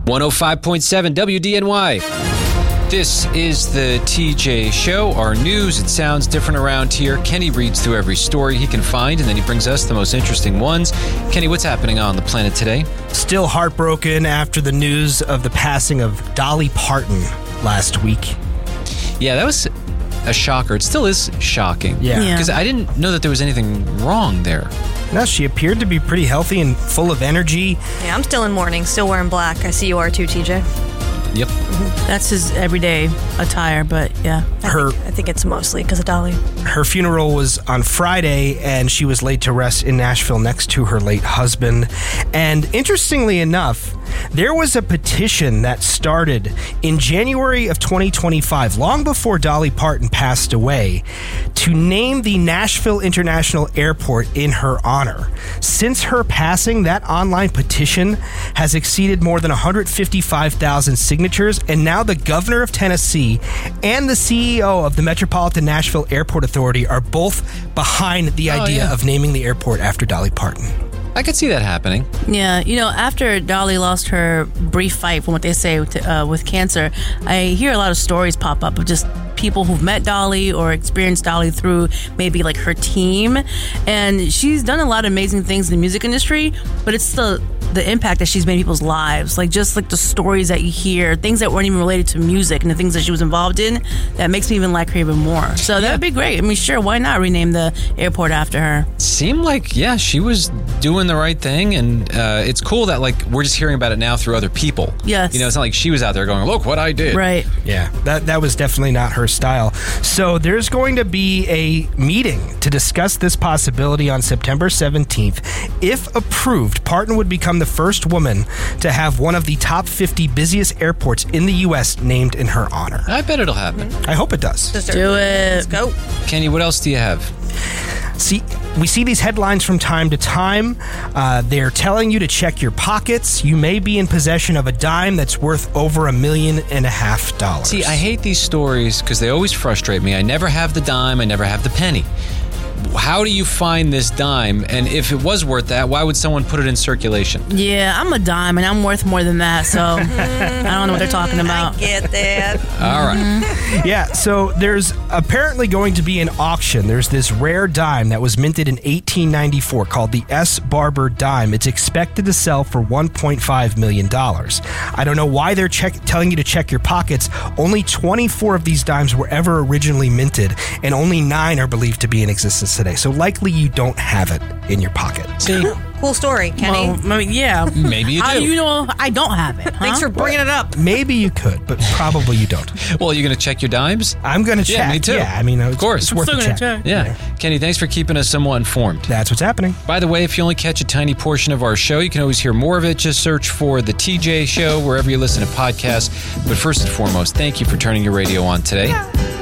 105.7 WDNY. This is the TJ Show. Our news, it sounds different around here. Kenny reads through every story he can find, and then he brings us the most interesting ones. Kenny, what's happening on the planet today? Still heartbroken after the news of the passing of Dolly Parton last week. Yeah, that was a shocker. It still is shocking. Yeah. Because I didn't know that there was anything wrong there. No, she appeared to be pretty healthy and full of energy. Yeah, I'm still in mourning, still wearing black. I see you are too, TJ. Yep. That's his everyday attire, but yeah. I think it's mostly because of Dolly. Her funeral was on Friday, and she was laid to rest in Nashville next to her late husband. And interestingly enough, there was a petition that started in January of 2025, long before Dolly Parton passed away, to name the Nashville International Airport in her honor. Since her passing, that online petition has exceeded more than 155,000 signatures, and now the governor of Tennessee and the CEO of the Metropolitan Nashville Airport Authority are both behind the idea of naming the airport after Dolly Parton. I could see that happening. Yeah, after Dolly lost her brief fight, from what they say, with cancer, I hear a lot of stories pop up of just people who've met Dolly or experienced Dolly through maybe like her team. And she's done a lot of amazing things in the music industry, but it's the impact that she's made in people's lives. Like just like the stories that you hear, things that weren't even related to music and the things that she was involved in, that makes me even like her even more. So that'd be great. I mean, sure, why not rename the airport after her? Seemed like, she was doing the right thing, and it's cool that like we're just hearing about it now through other people. Yes. It's not like she was out there going, look what I did. Right. Yeah, that was definitely not her style. So there's going to be a meeting to discuss this possibility on September 17th. If approved, Parton would become the first woman to have one of the top 50 busiest airports in the U.S. named in her honor. I bet it'll happen. I hope it does. Do it. Let's go. Kenny, what else do you have? We see these headlines from time to time. They're telling you to check your pockets. You may be in possession of a dime that's worth over $1.5 million. See, I hate these stories because they always frustrate me. I never have the dime. I never have the penny. How do you find this dime? And if it was worth that, why would someone put it in circulation? Yeah, I'm a dime and I'm worth more than that, so I don't know what they're talking about. I get that. All right. Yeah, so there's apparently going to be an auction. There's this rare dime that was minted in 1894 called the S. Barber dime. It's expected to sell for $1.5 million. I don't know why they're telling you to check your pockets. Only 24 of these dimes were ever originally minted, and only 9 are believed to be in existence today. So likely you don't have it in your pocket. See? Cool story, Kenny. Well, I mean, yeah. Maybe you do. How do you know I don't have it? Huh? Thanks for bringing it up. Maybe you could, but probably you don't. Well, you're going to check your dimes? I'm going to check. Yeah, me too. Yeah, I mean, of course. It's worth Still a gonna check. check. Yeah. Kenny, thanks for keeping us somewhat informed. That's what's happening. By the way, if you only catch a tiny portion of our show, you can always hear more of it. Just search for The TJ Show wherever you listen to podcasts. But first and foremost, thank you for turning your radio on today.